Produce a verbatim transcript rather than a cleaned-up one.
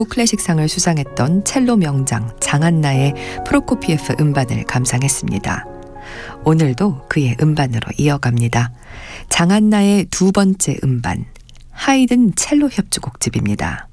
클래식상을 수상했던 첼로 명장 장한나의 프로코피에프 음반을 감상했습니다. 오늘도 그의 음반으로 이어갑니다. 장한나의 두 번째 음반, 하이든 첼로 협주곡집입니다.